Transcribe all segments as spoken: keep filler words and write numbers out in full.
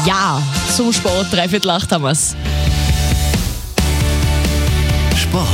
Ja, zum Sport, dreiviertel acht haben wir's. Sport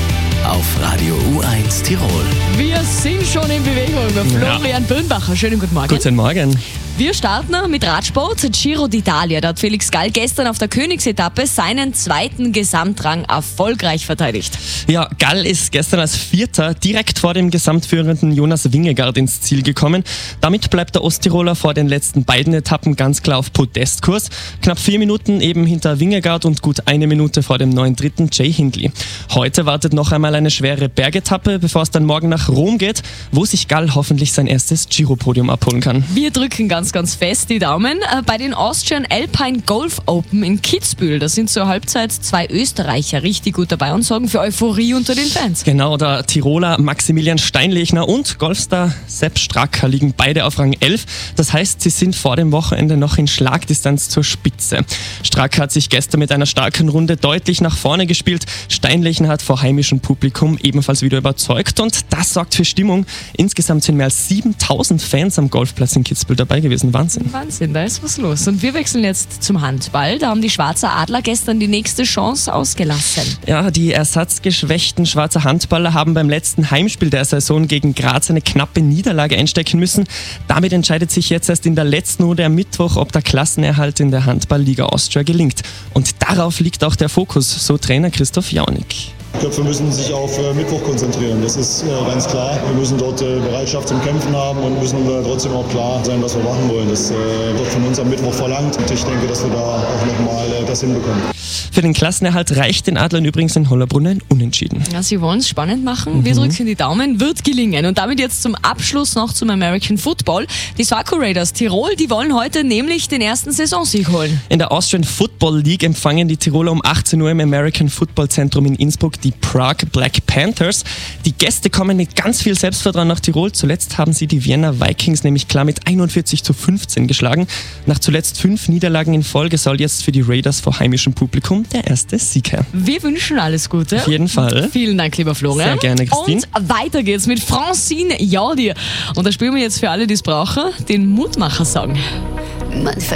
auf Radio U eins Tirol. Wir sind schon in Bewegung. Florian ja. Böhnbacher, schönen guten Morgen. Guten Morgen. Wir starten mit Radsport. Giro d'Italia. Da hat Felix Gall gestern auf der Königsetappe seinen zweiten Gesamtrang erfolgreich verteidigt. Ja, Gall ist gestern als Vierter direkt vor dem gesamtführenden Jonas Vingegaard ins Ziel gekommen. Damit bleibt der Osttiroler vor den letzten beiden Etappen ganz klar auf Podestkurs. Knapp vier Minuten eben hinter Vingegaard und gut eine Minute vor dem neuen Dritten Jay Hindley. Heute wartet noch einmal eine schwere Bergetappe, bevor es dann morgen nach Rom geht, wo sich Gall hoffentlich sein erstes Giro-Podium abholen kann. Wir drücken ganz ganz fest die Daumen. Bei den Austrian Alpine Golf Open in Kitzbühel, da sind zur Halbzeit zwei Österreicher richtig gut dabei und sorgen für Euphorie unter den Fans. Genau, der Tiroler Maximilian Steinlechner und Golfstar Sepp Stracker liegen beide auf Rang elf. Das heißt, sie sind vor dem Wochenende noch in Schlagdistanz zur Spitze. Stracker hat sich gestern mit einer starken Runde deutlich nach vorne gespielt. Steinlechner hat vor heimischem Publikum ebenfalls wieder überzeugt und das sorgt für Stimmung. Insgesamt sind mehr als siebentausend Fans am Golfplatz in Kitzbühel dabei gewesen. Wahnsinn. Wahnsinn, da ist was los. Und wir wechseln jetzt zum Handball. Da haben die Schwarzer Adler gestern die nächste Chance ausgelassen. Ja, die ersatzgeschwächten Schwarzer Handballer haben beim letzten Heimspiel der Saison gegen Graz eine knappe Niederlage einstecken müssen. Damit entscheidet sich jetzt erst in der letzten Runde am Mittwoch, ob der Klassenerhalt in der Handball-Liga Austria gelingt. Und darauf liegt auch der Fokus, so Trainer Christoph Jaunig. Die Köpfe müssen sich auf äh, Mittwoch konzentrieren, das ist äh, ganz klar. Wir müssen dort äh, Bereitschaft zum Kämpfen haben und müssen äh, trotzdem auch klar sein, was wir machen wollen. Das äh, wird von uns am Mittwoch verlangt und ich denke, dass wir da auch nochmal äh, das hinbekommen. Für den Klassenerhalt reicht den Adlern übrigens in Hollabrunn ein Unentschieden. Ja, sie wollen es spannend machen. Mhm. Wir drücken die Daumen, wird gelingen. Und damit jetzt zum Abschluss noch zum American Football. Die Swaco Raiders Tirol, die wollen heute nämlich den ersten Saisonsieg holen. In der Austrian Football League empfangen die Tiroler um achtzehn Uhr im American Football Zentrum in Innsbruck die Prague Black Panthers. Die Gäste kommen mit ganz viel Selbstvertrauen nach Tirol. Zuletzt haben sie die Vienna Vikings nämlich klar mit einundvierzig zu fünfzehn geschlagen. Nach zuletzt fünf Niederlagen in Folge soll jetzt für die Raiders vor heimischem Publikum der erste Sieg her. Wir wünschen alles Gute. Auf jeden Fall. Vielen Dank, lieber Florian. Sehr gerne, Christine. Und weiter geht's mit Francine Jaudir. Und da spielen wir jetzt für alle, die es brauchen, den Mutmacher-Song.